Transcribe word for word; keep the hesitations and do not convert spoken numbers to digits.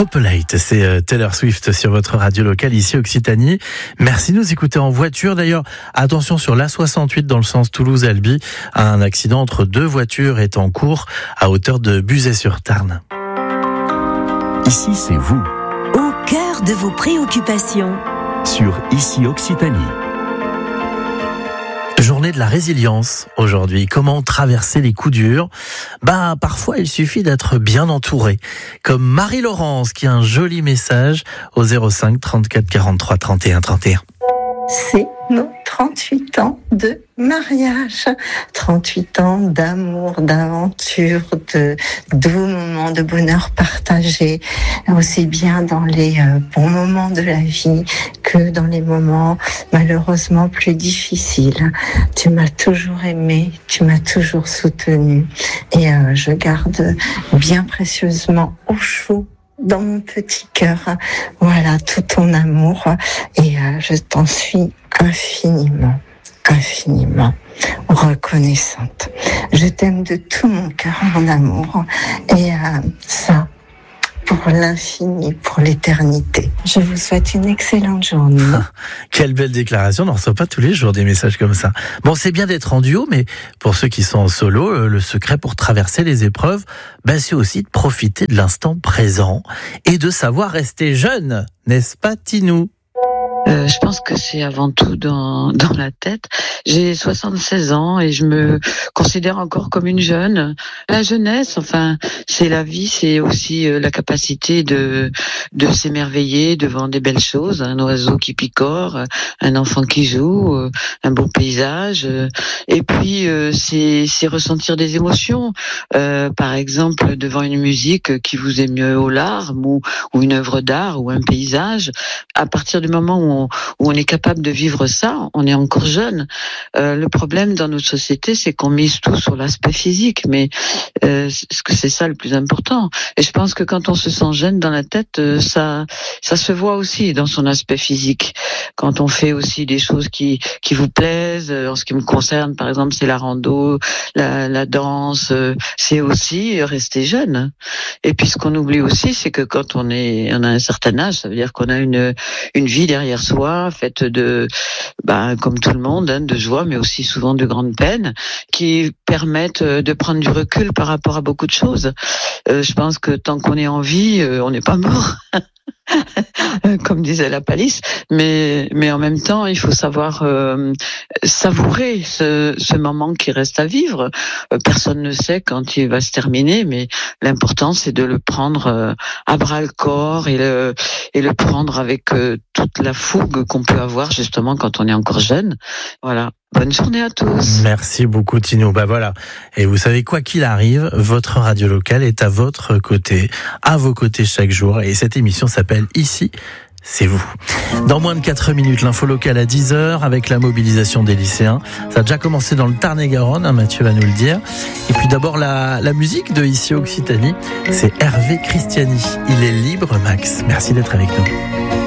Opalite, c'est euh, Taylor Swift sur votre radio locale ici Occitanie. Merci de nous écouter en voiture. D'ailleurs, attention sur l'A soixante-huit dans le sens Toulouse-Albi, un accident entre deux voitures est en cours à hauteur de Buzet-sur-Tarn. Ici, c'est vous. Au cœur de vos préoccupations. Sur Ici Occitanie. Journée de la résilience aujourd'hui. Comment traverser les coups durs ? Bah, parfois, il suffit d'être bien entouré. Comme Marie-Laurence qui a un joli message au zéro cinq trente-quatre quarante-trois trente et un trente et un. C'est nos trente-huit ans de mariage, trente-huit ans d'amour, d'aventure, de doux moments de bonheur partagés, aussi bien dans les euh, bons moments de la vie que dans les moments malheureusement plus difficiles. Tu m'as toujours aimé, tu m'as toujours soutenu et euh, je garde bien précieusement au chaud dans mon petit cœur, voilà, tout ton amour et euh, je t'en suis infiniment, infiniment reconnaissante. Je t'aime de tout mon cœur, mon amour, et euh, ça, pour l'infini, pour l'éternité. Je vous souhaite une excellente journée. Quelle belle déclaration, on n'en reçoit pas tous les jours des messages comme ça. Bon, c'est bien d'être en duo, mais pour ceux qui sont en solo, le secret pour traverser les épreuves, ben, c'est aussi de profiter de l'instant présent et de savoir rester jeune, n'est-ce pas Tinou ? Euh, je pense que c'est avant tout dans, dans la tête. J'ai soixante-seize ans et je me considère encore comme une jeune. La jeunesse, enfin, c'est la vie, c'est aussi la capacité de, de s'émerveiller devant des belles choses. Un oiseau qui picore, un enfant qui joue, un beau paysage. Et puis, c'est, c'est ressentir des émotions. Euh, par exemple, devant une musique qui vous émeut aux larmes ou, ou une œuvre d'art ou un paysage. À partir du moment où on où on est capable de vivre ça, on est encore jeune. Euh, le problème dans notre société, c'est qu'on mise tout sur l'aspect physique, mais euh, est-ce que c'est ça le plus important ? Et je pense que quand on se sent jeune dans la tête, euh, ça, ça se voit aussi dans son aspect physique. Quand on fait aussi des choses qui, qui vous plaisent, en ce qui me concerne, par exemple, c'est la rando, la, la danse, euh, c'est aussi rester jeune. Et puis ce qu'on oublie aussi, c'est que quand on est, on a un certain âge, ça veut dire qu'on a une, une vie derrière soi, faite de, bah, comme tout le monde, hein, de joie, mais aussi souvent de grandes peines, qui permettent de prendre du recul par rapport à beaucoup de choses. Euh, je pense que tant qu'on est en vie, euh, on n'est pas mort. Comme disait la palisse, mais mais en même temps, il faut savoir euh, savourer ce, ce moment qui reste à vivre. Euh, personne ne sait quand il va se terminer, mais l'important c'est de le prendre euh, à bras le corps et le et le prendre avec euh, toute la fougue qu'on peut avoir justement quand on est encore jeune. Voilà. Bonne journée à tous. Merci beaucoup Tino. Bah voilà. Et vous savez, quoi qu'il arrive, votre radio locale est à votre côté, à vos côtés chaque jour. Et cette émission s'appelle Ici, c'est vous. Dans moins de quatre minutes, l'info locale à dix heures avec la mobilisation des lycéens. Ça a déjà commencé dans le Tarn-et-Garonne, hein, Mathieu va nous le dire. Et puis d'abord la, la musique de Ici Occitanie, c'est Hervé Christiani. Il est libre, Max. Merci d'être avec nous.